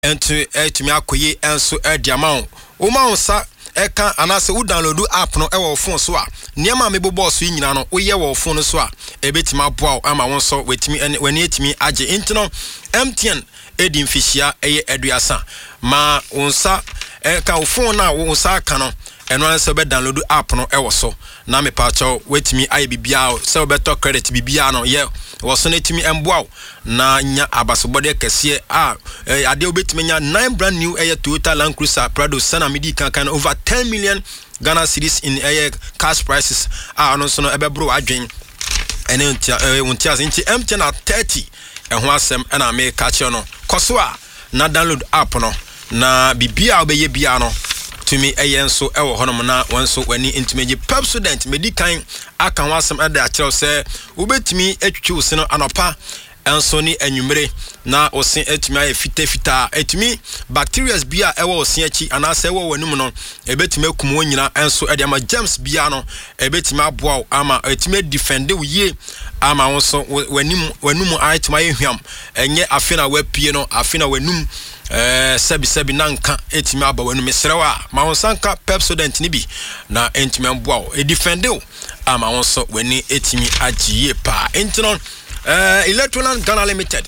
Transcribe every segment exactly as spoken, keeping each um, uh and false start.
ento etumi akoye enso ediama o ma onsa eka anase wo download app no e wo phone so a niam amebobo so nyina no wo ye wo phone so a ebetima boa ama won so wetimi wani etimi age intino M T N edi mfishia eye eduasa ma onsa eka wo phone na wo onsa aka no eno anse be download app no e wo so na me pa cho wetimi aye bibia se obeto credit bibia no ye wo so netimi emboa na nya abasobode kese a ade obetimi nya nine brand new eye Toyota Land Cruiser Prado sana midi kan kan over ten million Ghana cedis in eye cash prices a no so no ebebro adwen ene untia untia nti M T N at thirty ehho asem na me ka che no koso a na download app no na bibia obeye bia no tumi eyenso ewo honom na wonso wani intimeji pep student medican aka wasem eda akire se ubetimi atwitwi se no anopa enso ni anwumere na osin etumi aye fita fita etumi bacteria bia ewo osin achi anase ewo wanum no ebetimi akum wonyina enso ede ama germs bia no ebetimi aboa ama etumi defend wo ama wonso wanim wanum ayetuma ye hwam enye afina wapie no afina wanum eh sebi sebi nanka etimi aba wanu mesrewa ma wonsanka pep student ni bi na entimi amboa e defend o ama wonso wani etimi agiye pa entino eh Electroland Ghana Limited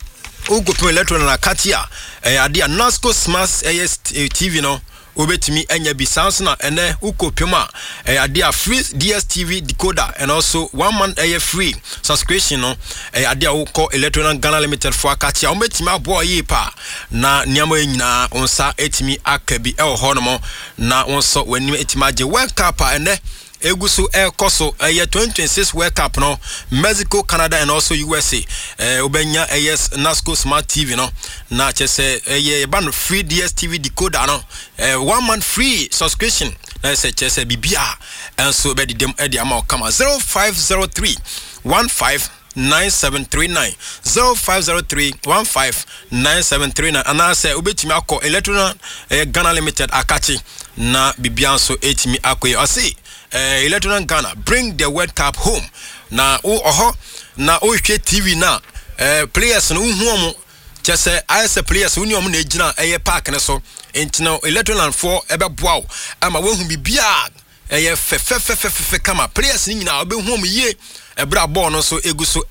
ugo Electroland akatia eh ade Nasco Smart A S T V no obetimi enya bi sans na ene ukopema eh ade a free D S T V decoder and also one month eh free subscription no eh ade a uko Electroland Ghana Limited for akatia obetimi abo yi pa na niamo nyina onsa etimi akabi e ho no na onso wani etimi age world cup ene egusu air koso eh twenty twenty-six World Cup no Mexico, Canada and also U S A eh obenya eh Nasco Smart T V no na chese eh ban free D S T V decoder no eh one month free subscription na se chese bibia and so be dem e dia ma kama zero five zero three one five nine seven three nine zero five zero three one five nine seven three nine ana se obetimi akọ Electroland eh, Ghana Limited akachi na bibia so etimi akoye ase Uh, Electroland Ghana bring the World Cup home na o oho na o hwe T V na uh, players no hu omo chese I S players uni omo na ejina eye park ne so entino Electroland for ebe boa ama we hu bibia eye fe fe fe fe fe kama players ni nyina obe hu omo ye ebra ball no so eguso